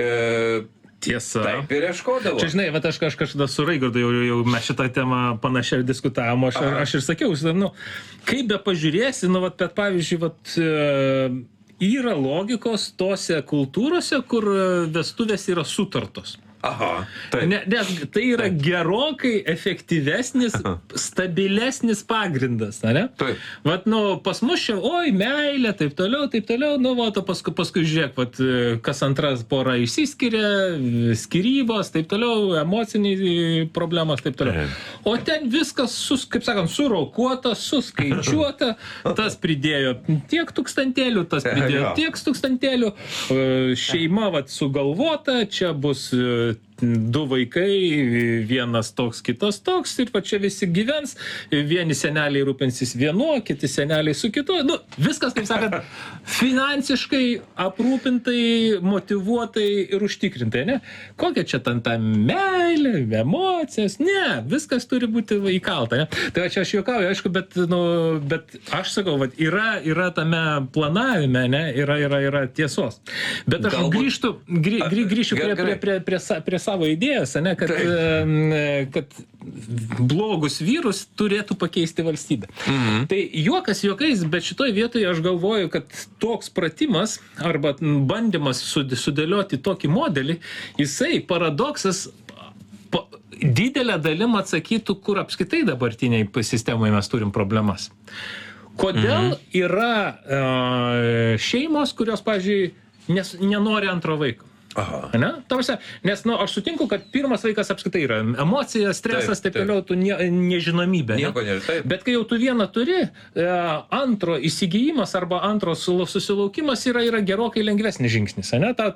tiesa. Taip ir ieškodavo. Čia, žinai, aš kažkada su Raigardu jau mes šitą temą panašiai diskutavom, aš ir sakiau, kaip be pažiūrėsi, bet pavyzdžiui, yra logikos tose kultūrose, kur vestuvės yra sutartos. Nes tai yra gerokai efektyvesnis, stabilesnis pagrindas, ne? Vat, pas mus čia, meilė, taip toliau, paskui žiūrėk, kas antras pora išsiskiria, skyrybos, taip toliau, emociniai problemos, taip toliau. O ten viskas, kaip sakant, surokuota, suskaičiuota, tas pridėjo tiek tūkstantėlių, tas pridėjo tiek tūkstantėlių, šeima sugalvota, čia bus 2 vaikai, vienas toks, kitas toks, ir čia visi gyvens, vieni seneliai rūpinsis vienu, kiti seneliai su kitu. Viskas, kaip sakant, finansiškai aprūpintai, motyvuotai ir užtikrintai, ne? Kokia čia ta meilė, emocijas? Ne, viskas turi būti įkalta, ne? Tai čia aš juokauju, aišku, bet aš sakau, yra tame planavime, ne? Yra tiesos. Bet aš grįšiu prie savo idėjos, ne, kad blogus vyrus turėtų pakeisti valstybė. Tai juokas juokais, bet šitoj vietoje aš galvoju, kad toks pratimas arba bandymas sudėlioti tokį modelį, jisai paradoksas didelę dalim atsakytų, kur apskaitai dabartiniai sistemoje mes turim problemas. Kodėl yra šeimos, kurios, pavyzdžiui, nenori antro vaiko? Ne? Nes aš sutinku, kad pirmas vaikas apskaitai yra emocija, stresas, taip toliau, tu nežinomybė. Bet kai jau tu vieną turi, antro įsigijimas arba antro susilaukimas yra gerokai lengvesnis žingsnis.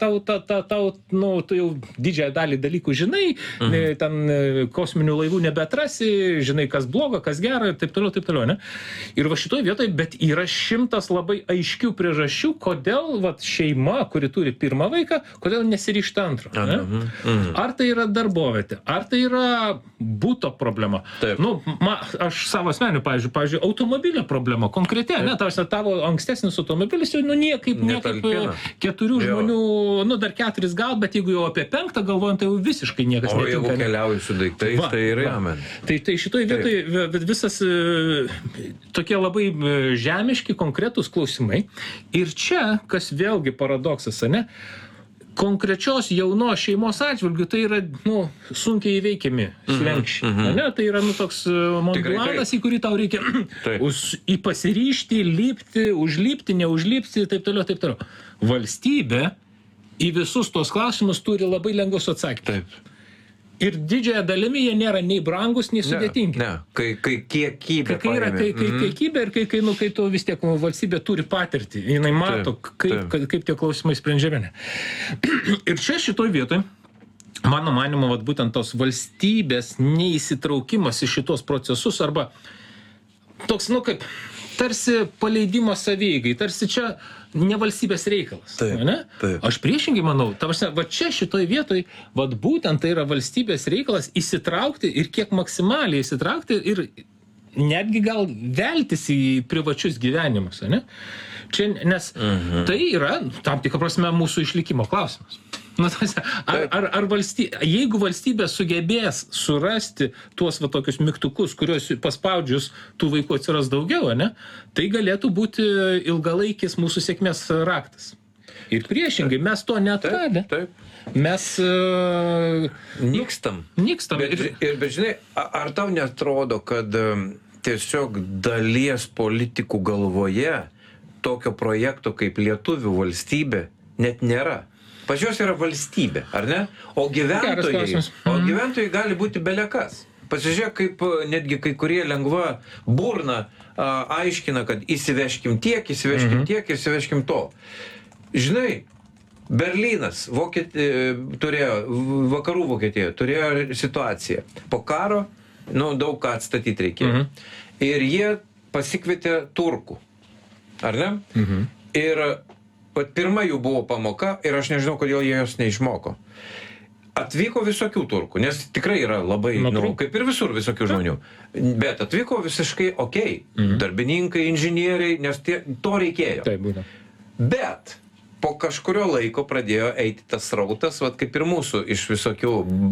Tu jau didžiąją dalį dalykų žinai, ten kosminių laivų nebeatrasi, žinai, kas blogo, kas gero ir taip toliau. Ne? Ir va šitoj vietoj, bet yra 100 labai aiškių priežasčių, kodėl šeima, kuri turi pirmą vaiką, kodėl nesiryžta antro? Ne? Ar tai yra darbovietė, ar tai yra būto problema? Taip. Nu, aš savo asmeniu, pavyzdžiui, automobilio problema, konkrečiai, ne, tavo ankstesnis automobilis jau niekaip Netalpina. 4 žmonių, nu dar 4 gal, bet jeigu jau apie 5 galvojant, tai jau visiškai niekas O netinka. jeigu keliauji su daiktais, tai ir amen. Tai šitoj vietoj visas tokie labai žemiški, konkretūs klausimai. Ir čia, kas vėlgi paradoksas, ne? Konkrečios jaunos šeimos atžvilgių tai yra, nu, sunkiai įveikiami slenkščiai. Ne? Tai yra, nu, toks Montblanas, į kurį tau reikia pasiryžti, lipti, užlipti, neužlipti, taip toliau, taip toliau. Valstybė į visus tos klausimus turi labai lengvus atsakymus. Taip. Ir didžiąją dalimi jie nėra nei brangus, nei sudėtingi. Ne, kai kiekybė Kai yra kiekybė ir kai tu vis tiek valstybė turi patirtį, jinai mato, kaip tie klausimai sprendžiami. Ir čia šitoj vietoj, mano manimu, vat, būtent tos valstybės neįsitraukimas į šitos procesus arba toks, nu kaip, tarsi paleidimas savieigai, tarsi čia ne valstybės reikalas. Ne? Aš priešingai manau, va čia šitoj vietoj, va būtent tai yra valstybės reikalas įsitraukti ir kiek maksimaliai įsitraukti ir netgi gal veltis į privačius gyvenimus. Ne? Čia, nes tai yra, tam tikrą prasme, mūsų išlikimo klausimas. Nu, jeigu valstybė sugebės surasti tuos va tokius mygtukus, kuriuos paspaudžius tų vaikų atsiras daugiau, ne, tai galėtų būti ilgalaikis mūsų sėkmės raktas. Ir priešingai, mes to neatradę. Mes nykstam. Bet žinai, ar tau neatrodo, kad tiesiog dalies politikų galvoje tokio projekto kaip lietuvių valstybė net nėra? Pas juos yra valstybė, ar ne? O gyventojai gali būti belekas. Pasižiūrėk, kaip netgi kai kurie lengva burna aiškina, kad įsiveškim tiek, įsiveškim to. Žinai, Berlynas turėjo, vakarų Vokietija turėjo situaciją. Po karo, nu, daug ką atstatyti reikėjo. Ir jie pasikvietė turkų. Ar ne? Ir pirma jų buvo pamoka ir aš nežinau, kodėl jie jos neišmoko. Atvyko visokių turkų, nes tikrai yra labai, nu, kaip ir visur visokių žmonių. Bet atvyko visiškai okei. Darbininkai, inžinieriai, nes to reikėjo. Bet po kažkurio laiko pradėjo eiti tas srautas, vat kaip ir mūsų iš visokių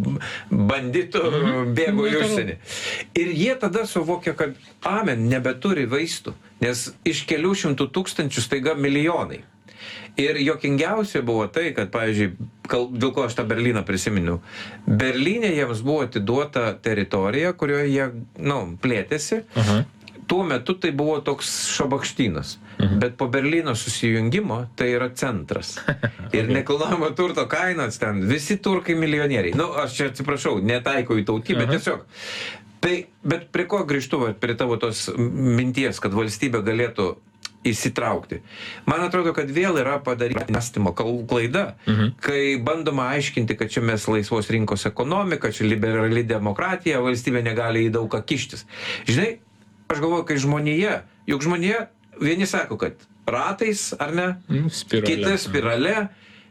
banditų bėgo į užsienį. Ir jie tada suvokė, kad amen, nebeturi vaistų, nes iš kelių šimtų tūkstančių staiga milijonai. Ir juokingiausia buvo tai, kad, pavyzdžiui, dėl ko aš tą Berlyną prisiminiau, Berlyne jiems buvo atiduota teritorija, kurioje jie, nu, plėtėsi. Tuo metu tai buvo toks šabakštynas. Bet po Berlyno susijungimo tai yra centras. Ir nekilnojamo turto kainos ten, visi turkai milijonieriai. Nu, aš čia atsiprašau, netaikau į tautybę, tiesiog. Tai, bet prie ko grįžtu, prie tavo tos minties, kad valstybė galėtų įsitraukti. Man atrodo, kad vėl yra padaryta mąstymo klaida, kai bandoma aiškinti, kad čia mes laisvos rinkos ekonomika, čia liberali demokratija, valstybė negali į daug ką kištis. Žinai, aš galvoju, kai žmonija, juk žmonija, vieni sako, kad ratais, ar ne? Kiti spirale.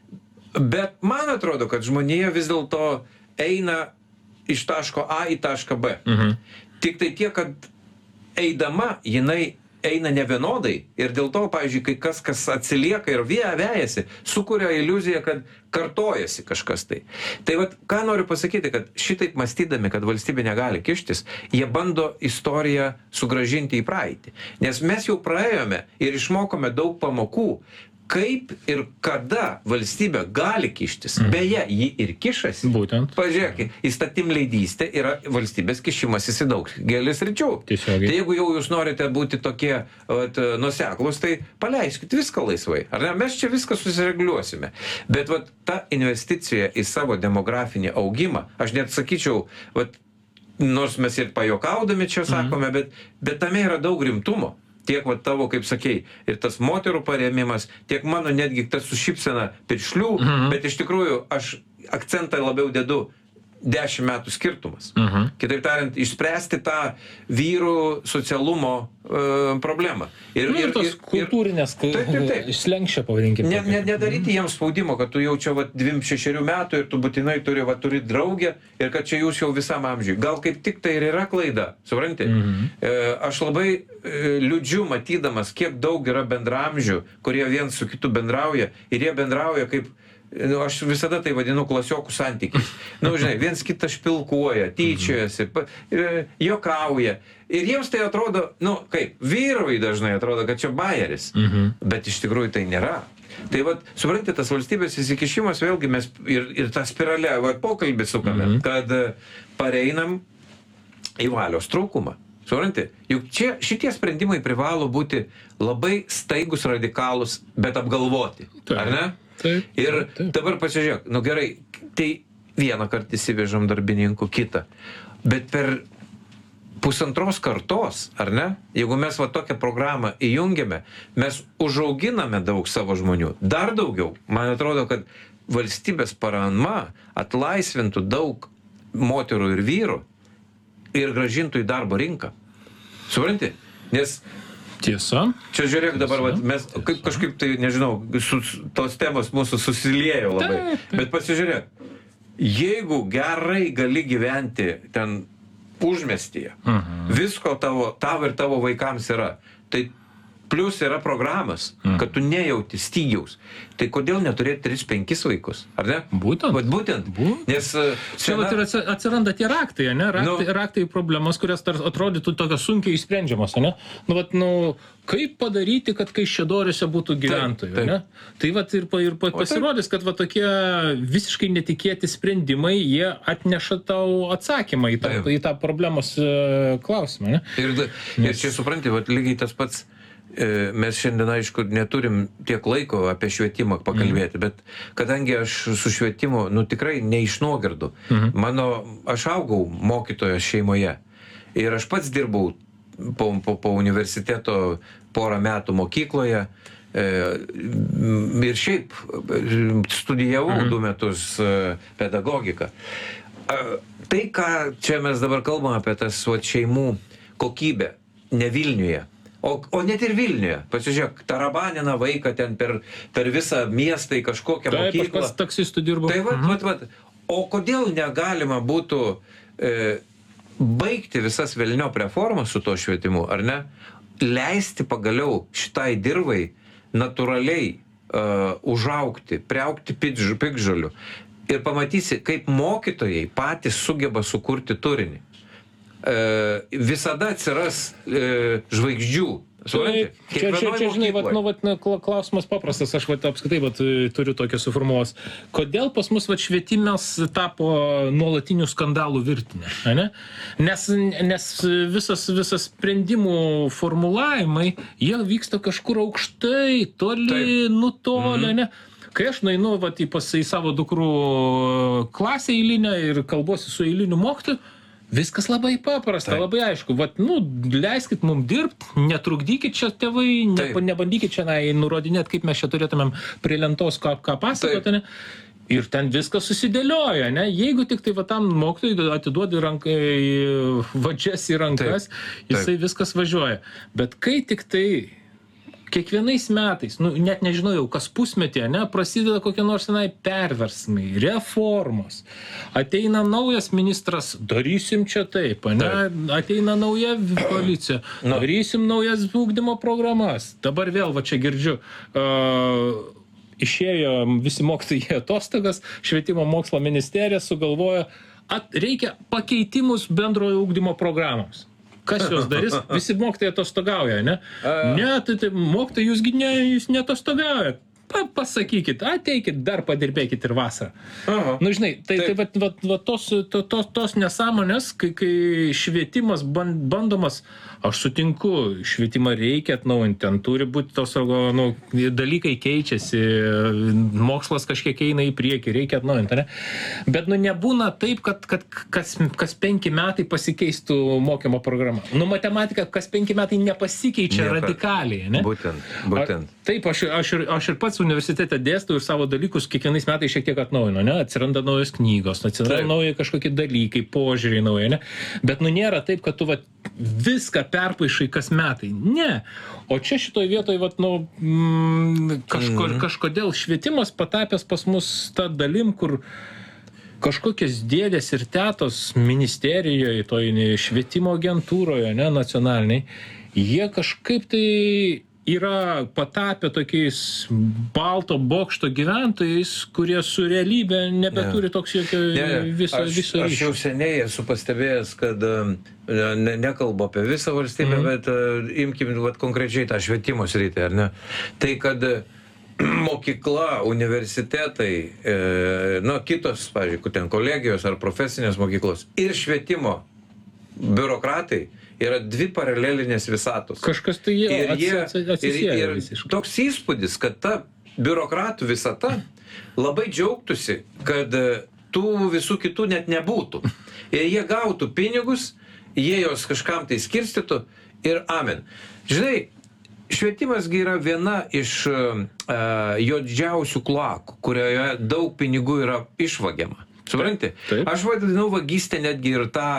Bet man atrodo, kad žmonija vis dėlto eina iš taško A į tašką B. Tik tai tiek, kad eidama, jinai eina nevienodai ir dėl to, pavyzdžiui, kai kas atsilieka ir vejasi, sukuria iliuziją, kad kartojasi kažkas tai. Tai vat, ką noriu pasakyti, kad šitaip mąstydami, kad valstybė negali kištis, jie bando istoriją sugrąžinti į praeitį. Nes mes jau praėjome ir išmokome daug pamokų, kaip ir kada valstybė gali kištis. Beje, ji ir kišasi. Būtent. Pažiūrėk, įstatymleidystė yra valstybės kišimasis į daugelį sričių. Tai jeigu jau jūs norite būti tokie nuoseklūs, tai paleiskit viską laisvai. Ar ne? Mes čia viską susireguliuosime. Bet ta investicija į savo demografinį augimą, aš net sakyčiau, nors mes ir pajuokaudami čia sakome, bet tame yra daug rimtumo. Tiek tavo, kaip sakei, ir tas moterų parėmimas, tiek mano netgi tas su šypsena piršlių, bet iš tikrųjų aš akcentą labiau dedu 10 metų skirtumas. Kitaip tariant, išspręsti tą vyrų socialumo problemą. Ir tos kultūrinės slenkščio, pavadinkime. Nedaryti jiems spaudimo, kad tu jau čia 26 metų ir tu būtinai turi draugę ir kad čia jūs jau visam amžiui. Gal kaip tik tai ir yra klaida, supranti? Aš labai liūdžiu matydamas, kiek daug yra bendramžių, kurie viens su kitu bendrauja ir jie bendrauja kaip, aš visada tai vadinu klasiokų santykiais. Žinai, viens kitą špilkuoja, tyčiojasi, juokauja. Ir jiems tai atrodo, kaip, vyrui dažnai atrodo, kad čia bajeris. Bet iš tikrųjų tai nėra. Tai suprantate, tas valstybės įsikišimas, vėlgi mes ir tą spiralę, pokalbį sukame, kad pareinam į valios trūkumą. Suprantate, juk čia šitie sprendimai privalo būti labai staigus, radikalus, bet apgalvoti. Ar ne? Taip. Ir dabar pasižiūrėk, gerai, tai vieną kartą įsivežam darbininkų, kitą. Bet per pusantros kartos, ar ne, jeigu mes tokią programą įjungiame, mes užauginame daug savo žmonių. Dar daugiau, man atrodo, kad valstybės parama atlaisvintų daug moterų ir vyrų ir grąžintų į darbo rinką. Supranti? Nes tiesa. Čia žiūrėk dabar, mes kažkaip tai, nežinau, tos temos mūsų susiliejo labai. Bet pasižiūrėk, jeigu gerai gali gyventi ten užmiestyje, visko tavo ir tavo vaikams yra, tai plus yra programas, kad tu nejauti stygiaus. Tai kodėl neturėti 3-5 vaikus, ar ne? Būtent. Nes čia ir atsiranda tie raktai, ne? Raktai problemas, kurias atrodytų tokios sunkiai išsprendžiamos, ne? Kaip padaryti, kad Kaišiadoryse būtų gyventojų, ne? Tai ir pasirodys, kad tokie visiškai netikėti sprendimai, jie atneša tau atsakymą į tą problemos klausimą, ne? Ir čia supranti, lygiai tas pats. Mes šiandien, aišku, neturim tiek laiko apie švietimą pakalbėti, bet kadangi aš su švietimu, tikrai neišnogirdu. Aš augau mokytojo šeimoje ir aš pats dirbau po universiteto porą metų mokykloje ir šiaip studijavau 2 metus pedagogiką. Tai, ką čia mes dabar kalbam apie tas šeimų kokybę, ne Vilniuje, o net ir Vilniuje. Pasižiūrėk, tarabanina vaiką ten per visą miestą į kažkokią mokyklą. Taip, aš pats taksistų dirbu. Tai o kodėl negalima būtų baigti visas velniop reformas su to švietimu, ar ne? Leisti pagaliau šitai dirvai natūraliai užaugti, priaugti piktžolių. Ir pamatysi, kaip mokytojai patys sugeba sukurti turinį. Visada atsiras žvaigždžių. Čia, žinai, klausimas paprastas, aš apskritai turiu tokią suformuos. Kodėl pas mus švietimas tapo nuolatinių skandalų virtinė? Ne? Nes visas sprendimų formulavimai, jie vyksta kažkur aukštai, toli, nutolę, ne? Kai aš nueinu į savo dukrų klasę eilinę ir kalbuosi su eiliniu mokytoju, viskas labai paprasta, labai aišku. Leiskit mums dirbti, netrukdykit čia tėvai, nebandykit čia nurodinėti, kaip mes čia turėtumėm prie lentos ką pasakoti, ne? Ir ten viskas susidėlioja, ne? Jeigu tik tai tam mokytojui atiduodi vadžias į rankas, jisai viskas važiuoja. Bet kai tik tai kiekvienais metais, net nežinau jau, kas pusmetį, ne, prasideda kokie nors perversmai, reformos. Ateina naujas ministras, darysim čia taip, ne, ateina nauja koalicija, darysim naujas ugdymo programas. Dabar vėl, čia girdžiu, išėjo visi mokytojai atostogas, švietimo mokslo ministerija sugalvojo, reikia pakeitimus bendrojo ugdymo programoms. Kas jos darys? Visi mokytojai atostogauja, ne? Ne, tai mokytojai, jūs neatostogaujat. Pasakykit, ateikit, dar padirbėkit ir vasarą. Žinai, tos nesąmonės, kai švietimas bandomas, aš sutinku, švietimą reikia atnaujinti, ten turi būti tos dalykai keičiasi, mokslas kažkiek eina į priekį, reikia atnaujinti, ne? Bet nebūna taip, kad kas 5 metai pasikeistų mokymo programa. Matematika kas 5 metai nepasikeičia radikaliai, ne? Būtent. Taip, aš ir pats universitete dėstau ir savo dalykus kiekvienais metais šiek tiek atnaujinu, ne? Atsiranda naujos knygos, atsiranda nauji kažkokie dalykai, požiūriai nauji, ne? Bet nėra taip, kad tu viską perpaišai kas metai. Ne. O čia šitoj vietoj, kažkodėl švietimas patapęs pas mus tą dalim, kur kažkokios dėdės ir tetos ministerijoje, toj švietimo agentūroje, ne, nacionaliniai, jie kažkaip tai yra patapę tokiais balto bokšto gyventojais, kurie su realybė nebeturi toks jokio viso ryšio. Aš jau seniai esu pastebėjęs, kad nekalbu apie visą valstybę, bet imkim konkrečiai tą švietimo sritį, ar ne? Tai kad mokykla, universitetai, kitos, pavyzdžiui, ten kolegijos ar profesinės mokyklos ir švietimo biurokratai yra dvi paralelinės visatos. Kažkas tai atsisieja visiškai. Toks įspūdis, kad ta biurokratų visata labai džiaugtųsi, kad tų visų kitų net nebūtų. Ir jie gautų pinigus, jie jos kažkam tai skirstytų ir amen. Žinai, švietimasgi yra viena iš juodžiausių kloakų, kurioje daug pinigų yra išvagiama. Supranti? Aš vadinu vagystę netgi ir tą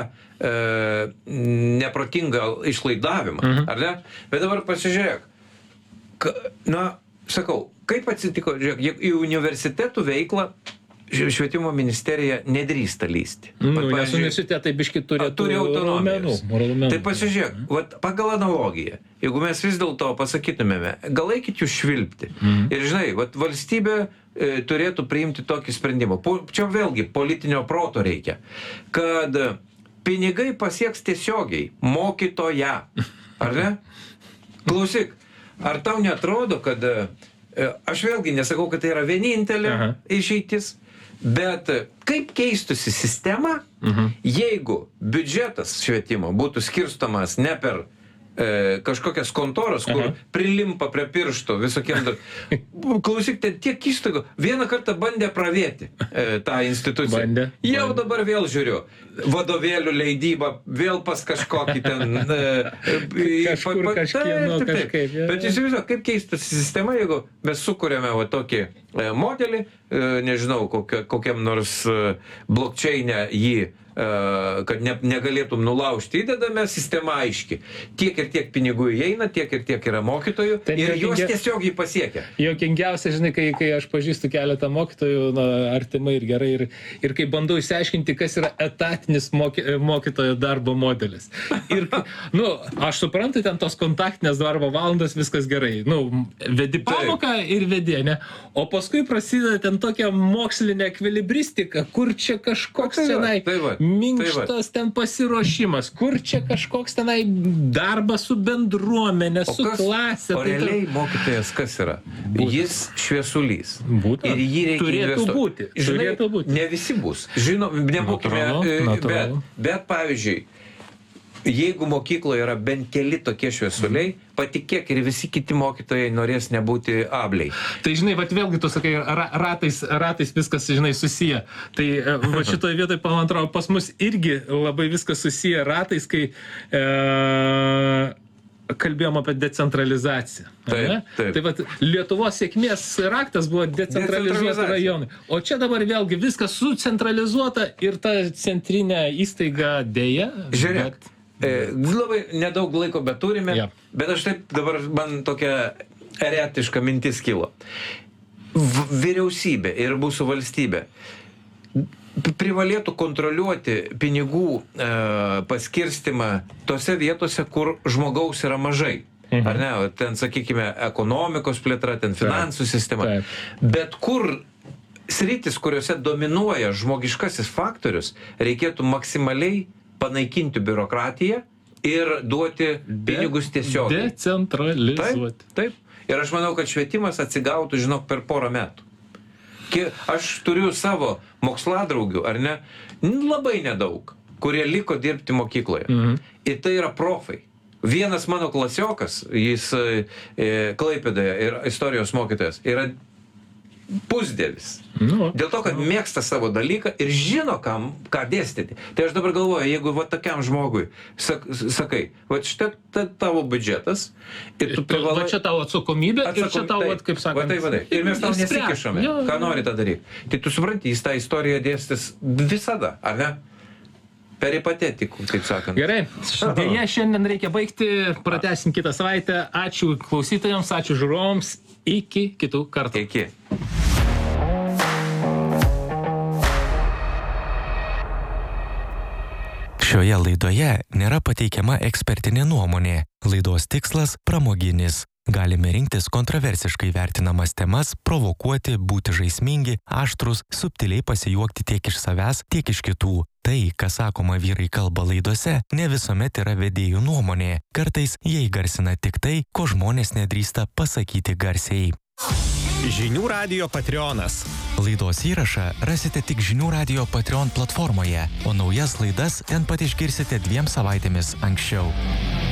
neprotingą išlaidavimą, ar ne? Bet dabar pasižiūrėk, sakau, kaip atsitiko, žiūrėk, į universitetų veiklą švietimo ministerija nedrįsta lysti. Nes universitetai biški turi autonomijos. Tai pasižiūrėk, pagal analogiją, jeigu mes vis dėlto pasakytumėme, gal eikit jūs švilpti. Ir žinai, valstybė turėtų priimti tokį sprendimą. Čia vėlgi politinio proto reikia, kad pinigai pasieks tiesiogiai mokytoją. Ar ne? Klausyk, ar tau neatrodo, kad aš vėlgi nesakau, kad tai yra vienintelė išeitis, bet kaip keistusi sistema, jeigu biudžetas švietimo būtų skirstomas ne per kažkokias kontoras, kur prilimpa prie piršto visokiem klausyk, ten tiek įstaigų vieną kartą bandė pravėti tą instituciją. Jau dabar vėl žiūriu vadovėlių leidybą, vėl pas kažkokį ten kažkaip. Bet įsivaizduok, kaip keistas sistema, jeigu mes sukuriame tokį modelį, nežinau, kokiam nors blockchain'e jį kad negalėtum nulaužti, įdedame sistema aiški. Tiek ir tiek pinigų įeina, tiek ir tiek yra mokytojų ir juos tiesiog jį pasiekia. Jokingiausia, žinai, kai aš pažįstu keletą mokytojų artimai ir gerai ir kai bandau išsiaiškinti, kas yra etatinis mokytojo darbo modelis. Ir, aš suprantu, ten tos kontaktinės darbo valandas, viskas gerai. Vedi pamoką ir vedi, ne? O paskui prasideda ten tokia mokslinė ekvilibristika, kur čia kažkoks senai minkštas ten pasiruošimas, kur čia kažkoks tenai darbas su bendruomenė, su klasė. O realiai mokytojas kas yra? Jis šviesulys. Ir jį reikia investuoti. Turėtų būti. Ne visi bus. Nebūkime, bet pavyzdžiui, jeigu mokykloje yra bent keli tokie šviesuliai, patikėk ir visi kiti mokytojai norės nebūti abliai. Tai žinai, vėlgi tu sakai, ratais viskas, žinai, susiję. Tai šitoje vietoje, man atrodo, pas mus irgi labai viskas susiję ratais, kai kalbėjom apie decentralizaciją. Tai Lietuvos sėkmės raktas buvo decentralizuoti rajonai. O čia dabar vėlgi viskas sucentralizuota ir ta centrinė įstaiga dėja. Žiūrėk. Labai nedaug laiko beturime, bet aš taip dabar man tokia eretiška mintis kilo. Vyriausybė ir mūsų valstybė privalėtų kontroliuoti pinigų paskirstimą tose vietose, kur žmogaus yra mažai. Ar ne? Ten, sakykime, ekonomikos plėtra, ten finansų sistema. Bet kur sritis, kuriuose dominuoja žmogiškasis faktorius, reikėtų maksimaliai panaikinti biurokratiją ir duoti pinigus tiesiog. Decentralizuoti. Taip. Ir aš manau, kad švietimas atsigautų, žinok, per porą metų. Aš turiu savo moksladraugių, ar ne, labai nedaug, kurie liko dirbti mokykloje. Ir tai yra profai. Vienas mano klasiokas, jis Klaipėdoje ir istorijos mokytojas, yra pusdievis. Nu. Dėl to, kad mėgsta savo dalyką ir žino, ką dėstyti. Tai aš dabar galvoju, jeigu va tokiam žmogui sakai, va štai tavo biudžetas ir tu privalai... Va čia tavo atsakomybė ir čia tavo, kaip sakant... Va. Ir mes tau nesikišame, ką nori tą daryti. Tai tu supranti, jis tą istoriją dėstis visada, ar ne? Peripatetikų, taip sakant. Gerai, dėja šiandien reikia baigti, pratęsim kitą savaitę. Ačiū klausytojams, ačiū žiūrovams, iki kitų kartų. Iki. Šioje laidoje nėra pateikiama ekspertinė nuomonė. Laidos tikslas pramoginis. Galime rinktis kontroversiškai vertinamas temas, provokuoti, būti žaismingi, aštrus, subtiliai pasijuokti tiek iš savęs, tiek iš kitų. Tai, kas sakoma vyrai kalba laidose, ne visuomet yra vedėjų nuomonė. Kartais jie įgarsina tik tai, ko žmonės nedrįsta pasakyti garsiai. Žinių radijo Patreonas. Laidos įrašą rasite tik Žinių radijo Patreon platformoje, o naujas laidas ten pat išgirsite 2 savaitėmis anksčiau.